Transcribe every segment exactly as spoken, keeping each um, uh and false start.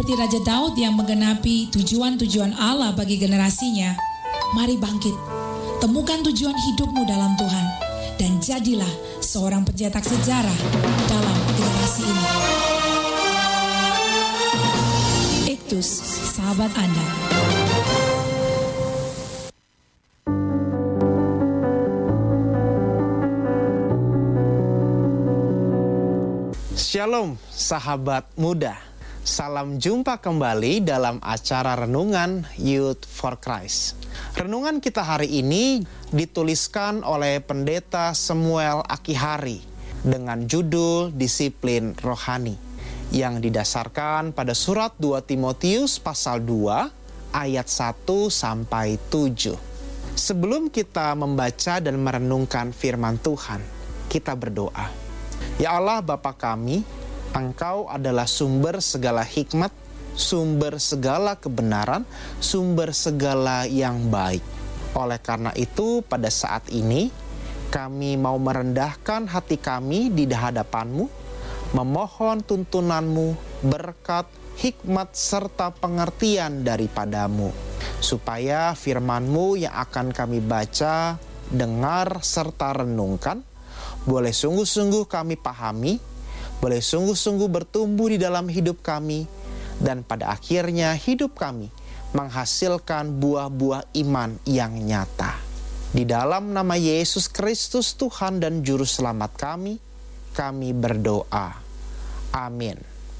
seperti Raja Daud yang menggenapi tujuan-tujuan Allah bagi generasinya, mari bangkit, temukan tujuan hidupmu dalam Tuhan, dan jadilah seorang pencetak sejarah dalam generasi ini. Iktus, sahabat Anda. Shalom sahabat muda, salam jumpa kembali dalam acara Renungan Youth for Christ. Renungan kita hari ini dituliskan oleh Pendeta Samuel Akihari dengan judul Disiplin Rohani yang didasarkan pada surat dua Timotius pasal dua ayat satu sampai tujuh. Sebelum kita membaca dan merenungkan firman Tuhan, kita berdoa. Ya Allah Bapa kami, Engkau adalah sumber segala hikmat, sumber segala kebenaran, sumber segala yang baik. Oleh karena itu, pada saat ini, kami mau merendahkan hati kami di hadapan-Mu, memohon tuntunan-Mu, berkat, hikmat, serta pengertian daripada-Mu, supaya firman-Mu yang akan kami baca, dengar, serta renungkan, boleh sungguh-sungguh kami pahami, boleh sungguh-sungguh bertumbuh di dalam hidup kami, dan pada akhirnya hidup kami menghasilkan buah-buah iman yang nyata. Di dalam nama Yesus Kristus Tuhan dan Juru Selamat kami, kami berdoa. Amin.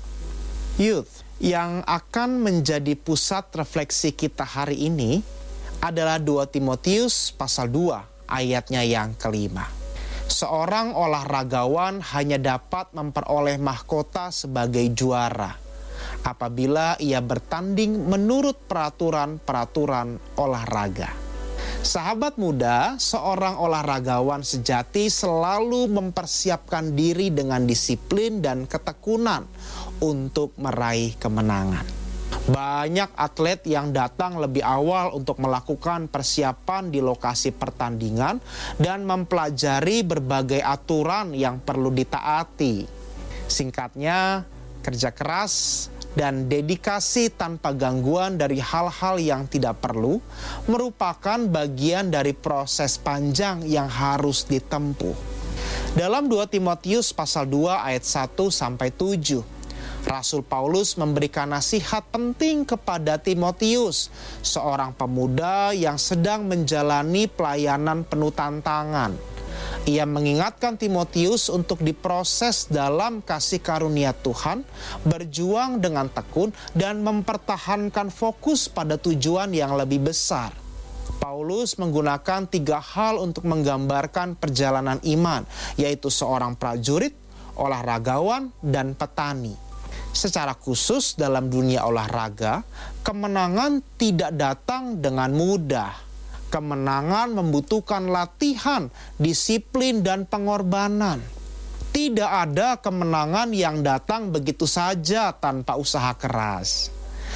Youth, yang akan menjadi pusat refleksi kita hari ini adalah dua Timotius pasal dua ayatnya yang kelima. Seorang olahragawan hanya dapat memperoleh mahkota sebagai juara apabila ia bertanding menurut peraturan-peraturan olahraga. Sahabat muda, seorang olahragawan sejati selalu mempersiapkan diri dengan disiplin dan ketekunan untuk meraih kemenangan. Banyak atlet yang datang lebih awal untuk melakukan persiapan di lokasi pertandingan dan mempelajari berbagai aturan yang perlu ditaati. Singkatnya, kerja keras dan dedikasi tanpa gangguan dari hal-hal yang tidak perlu merupakan bagian dari proses panjang yang harus ditempuh. Dalam dua Timotius pasal dua ayat satu sampai tujuh, Rasul Paulus memberikan nasihat penting kepada Timotius, seorang pemuda yang sedang menjalani pelayanan penuh tantangan. Ia mengingatkan Timotius untuk diproses dalam kasih karunia Tuhan, berjuang dengan tekun, dan mempertahankan fokus pada tujuan yang lebih besar. Paulus menggunakan tiga hal untuk menggambarkan perjalanan iman, yaitu seorang prajurit, olahragawan, dan petani. Secara khusus dalam dunia olahraga, kemenangan tidak datang dengan mudah. Kemenangan membutuhkan latihan, disiplin, dan pengorbanan. Tidak ada kemenangan yang datang begitu saja tanpa usaha keras.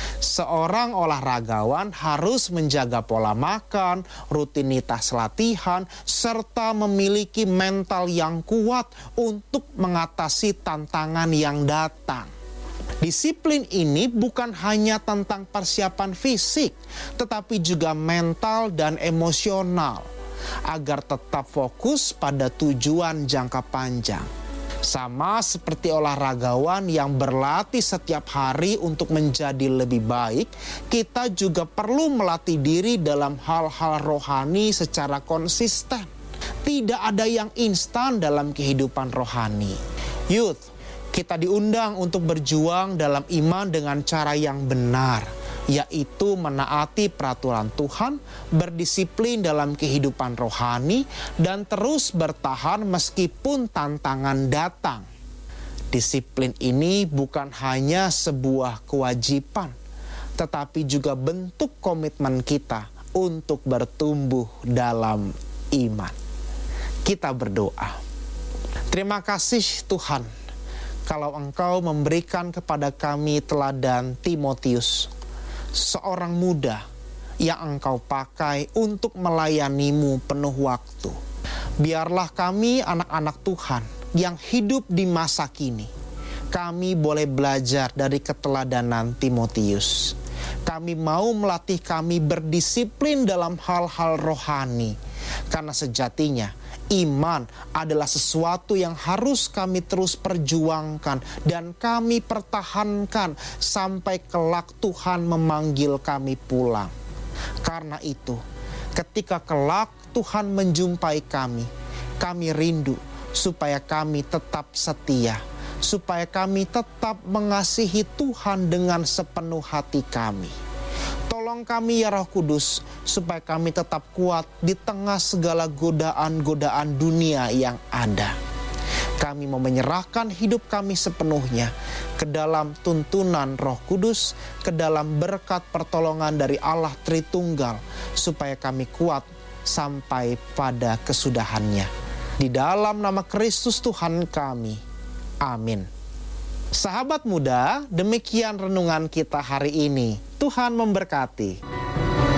Seorang olahragawan harus menjaga pola makan, rutinitas latihan, serta memiliki mental yang kuat untuk mengatasi tantangan yang datang. Disiplin ini bukan hanya tentang persiapan fisik, tetapi juga mental dan emosional, agar tetap fokus pada tujuan jangka panjang. Sama seperti olahragawan yang berlatih setiap hari untuk menjadi lebih baik, kita juga perlu melatih diri dalam hal-hal rohani secara konsisten. Tidak ada yang instan dalam kehidupan rohani. Youth, kita diundang untuk berjuang dalam iman dengan cara yang benar, yaitu menaati peraturan Tuhan, berdisiplin dalam kehidupan rohani, dan terus bertahan meskipun tantangan datang. Disiplin ini bukan hanya sebuah kewajiban, tetapi juga bentuk komitmen kita untuk bertumbuh dalam iman. Kita berdoa. Terima kasih Tuhan, kalau Engkau memberikan kepada kami teladan Timotius, seorang muda yang Engkau pakai untuk melayani-Mu penuh waktu. Biarlah kami anak-anak Tuhan yang hidup di masa kini kami boleh belajar dari keteladanan Timotius. Kami mau melatih kami berdisiplin dalam hal-hal rohani. Karena sejatinya iman adalah sesuatu yang harus kami terus perjuangkan dan kami pertahankan sampai kelak Tuhan memanggil kami pulang. Karena itu, ketika kelak Tuhan menjumpai kami, kami rindu supaya kami tetap setia, supaya kami tetap mengasihi Tuhan dengan sepenuh hati kami. Tolong kami ya Roh Kudus, supaya kami tetap kuat di tengah segala godaan-godaan dunia yang ada. Kami mau menyerahkan hidup kami sepenuhnya ke dalam tuntunan Roh Kudus, ke dalam berkat pertolongan dari Allah Tritunggal, supaya kami kuat sampai pada kesudahannya. Di dalam nama Kristus Tuhan kami. Amin. Sahabat muda, demikian renungan kita hari ini. Tuhan memberkati.